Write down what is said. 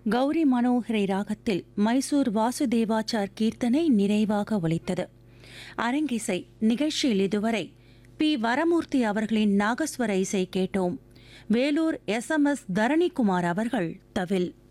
கௌரி மனோகரை ராகத்தில் மைசூர் வாசுதேவாச்சார் கீர்த்தனை நிறைவாக ஒலித்தது. அரங்கிசை நிகழ்ச்சியில் இதுவரை பி. வரமூர்த்தி அவர்களின் நாகஸ்வர இசை கேட்டோம். வேலூர் SMS தரணிக்குமார் அவர்கள் தவில்.